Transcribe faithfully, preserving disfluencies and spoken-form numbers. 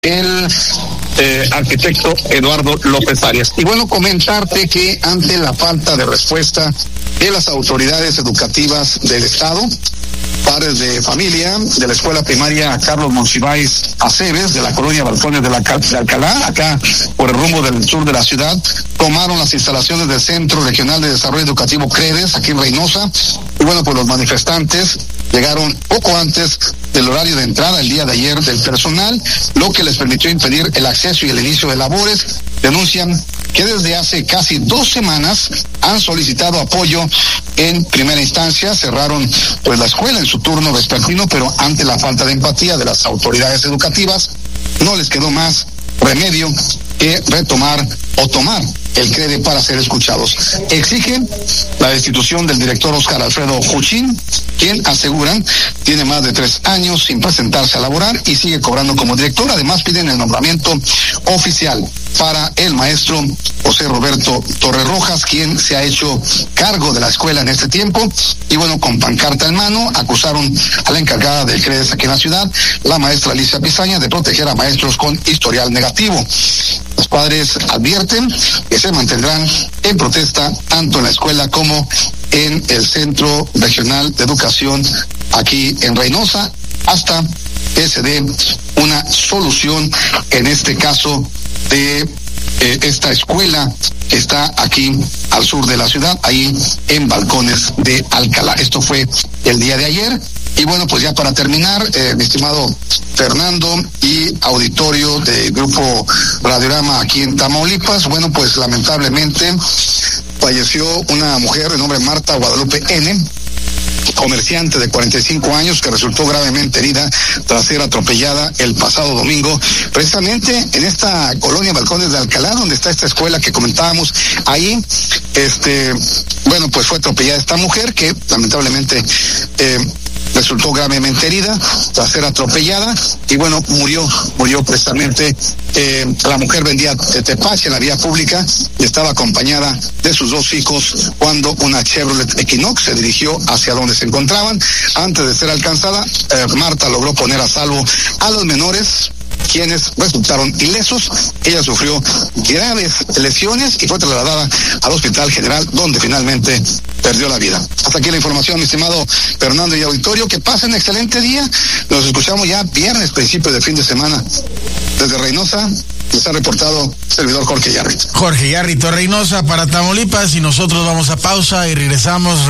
el eh, arquitecto Eduardo López Arias. Y bueno, comentarte que ante la falta de respuesta de las autoridades educativas del Estado, padres de familia de la escuela primaria Carlos Monsiváis Aceves de la colonia Balcones de, la, de Alcalá, acá por el rumbo del sur de la ciudad, tomaron las instalaciones del Centro Regional de Desarrollo Educativo CREDES aquí en Reynosa. Y bueno, pues los manifestantes llegaron poco antes del horario de entrada el día de ayer del personal, lo que les permitió impedir el acceso y el inicio de labores. Denuncian que desde hace casi dos semanas han solicitado apoyo en primera instancia, cerraron pues la escuela en su turno vespertino, pero ante la falta de empatía de las autoridades educativas, no les quedó más remedio que retomar o tomar el CREDE para ser escuchados. Exigen la destitución del director Óscar Alfredo Juchín, quien aseguran tiene más de tres años sin presentarse a laborar y sigue cobrando como director. Además piden el nombramiento oficial para el maestro José Roberto Torres Rojas, quien se ha hecho cargo de la escuela en este tiempo. Y bueno, con pancarta en mano, acusaron a la encargada del CREDES aquí en la ciudad, la maestra Alicia Pizaña, de proteger a maestros con historial negativo. Los padres advierten que se mantendrán en protesta tanto en la escuela como en el Centro Regional de Educación aquí en Reynosa hasta que se dé una solución en este caso de eh, esta escuela que está aquí al sur de la ciudad, ahí en Balcones de Alcalá. Esto fue el día de ayer. Y bueno, pues ya para terminar, eh, mi estimado Fernando y auditorio del Grupo Radiorama aquí en Tamaulipas, bueno, pues lamentablemente falleció una mujer de nombre Marta Guadalupe N., comerciante de cuarenta y cinco años, que resultó gravemente herida tras ser atropellada el pasado domingo, precisamente en esta colonia Balcones de Alcalá, donde está esta escuela que comentábamos. Ahí, este, bueno, pues fue atropellada esta mujer que lamentablemente eh, resultó gravemente herida tras ser atropellada y bueno, murió, murió precisamente. Eh, la mujer vendía tepache en la vía pública y estaba acompañada de sus dos hijos cuando una Chevrolet Equinox se dirigió hacia donde se encontraban. Antes de ser alcanzada, eh, Marta logró poner a salvo a los menores, quienes resultaron ilesos. Ella sufrió graves lesiones y fue trasladada al Hospital General, donde finalmente perdió la vida. Hasta aquí la información, mi estimado Fernando y auditorio. Que pasen excelente día. Nos escuchamos ya viernes, principio de fin de semana. Desde Reynosa les ha reportado servidor Jorge Yarrito. Jorge Yarrito, Reynosa para Tamaulipas, y nosotros vamos a pausa y regresamos.